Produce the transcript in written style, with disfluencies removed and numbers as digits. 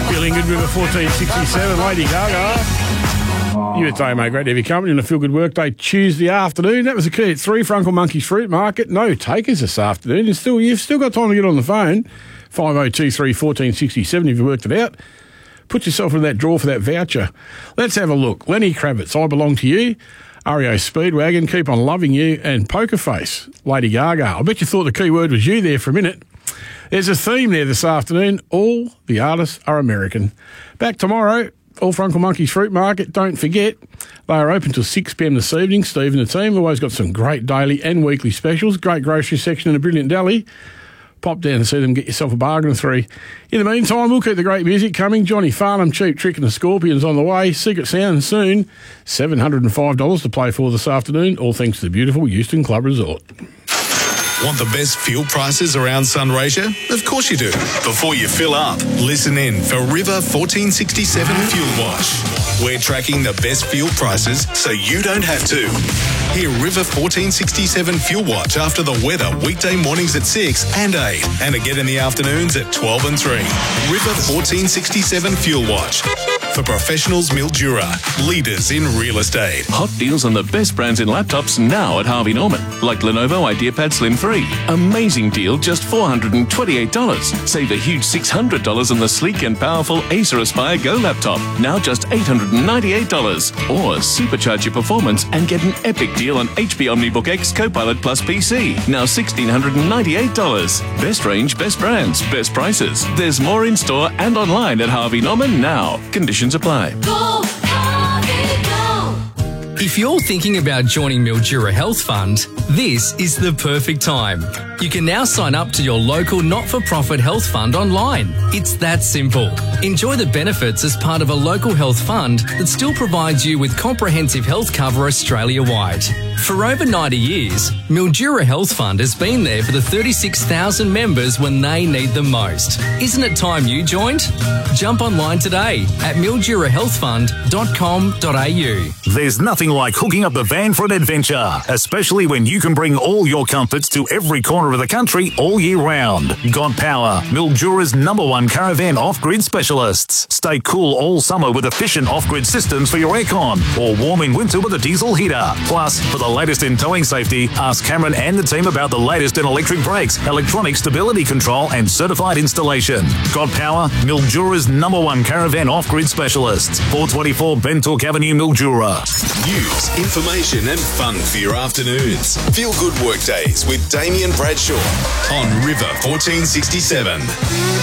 Feeling good with a 1467, Lady Gaga. You a day, mate. Great to have you company on a Feel Good Workday Tuesday afternoon. That was the key at 3 for Uncle Monkey's Fruit Market. No takers this afternoon. And you've still got time to get on the phone. 5023 1467 if you worked it out. Put yourself in that draw for that voucher. Let's have a look. Lenny Kravitz, I Belong to You. REO Speedwagon, Keep on Loving You. And Poker Face, Lady Gaga. I bet you thought the key word was you there for a minute. There's a theme there this afternoon. All the artists are American. Back tomorrow, all for Uncle Monkey's Fruit Market. Don't forget, they are open till 6 p.m. this evening. Steve and the team always got some great daily and weekly specials. Great grocery section and a brilliant deli. Pop down and see them, get yourself a bargain of 3. In the meantime, we'll keep the great music coming. Johnny Farnham, Cheap Trick and the Scorpions on the way. Secret Sound soon. $705 to play for this afternoon, all thanks to the beautiful Euston Club Resort. Want the best fuel prices around Sunraysia? Of course you do. Before you fill up, listen in for River 1467 Fuel Watch. We're tracking the best fuel prices so you don't have to. Hear River 1467 Fuel Watch after the weather weekday mornings at 6 and 8 and again in the afternoons at 12 and 3. River 1467 Fuel Watch. For professionals, Mildura, leaders in real estate. Hot deals on the best brands in laptops now at Harvey Norman, like Lenovo IdeaPad Slim 3. Amazing deal, just $428. Save a huge $600 on the sleek and powerful Acer Aspire Go laptop, now just $898. Or supercharge your performance and get an epic deal on HP OmniBook X Copilot Plus PC, now $1,698. Best range, best brands, best prices. There's more in store and online at Harvey Norman now. Conditions apply. Go, Harvey, go. If you're thinking about joining Mildura Health Fund, this is the perfect time. You can now sign up to your local not-for-profit health fund online. It's that simple. Enjoy the benefits as part of a local health fund that still provides you with comprehensive health cover Australia-wide. For over 90 years, Mildura Health Fund has been there for the 36,000 members when they need them most. Isn't it time you joined? Jump online today at mildurahealthfund.com.au. There's nothing like hooking up the van for an adventure, especially when you can bring all your comforts to every corner of the country all year round. God Power, Mildura's #1 caravan off-grid specialists. Stay cool all summer with efficient off-grid systems for your aircon, or warm in winter with a diesel heater. Plus, for the latest in towing safety, ask Cameron and the team about the latest in electric brakes, electronic stability control and certified installation. God Power, Mildura's #1 caravan off-grid specialists. 424 Bentook Avenue, Mildura. News, information and fun for your afternoons. Feel Good Workdays with Damien Bradshaw on River 1467.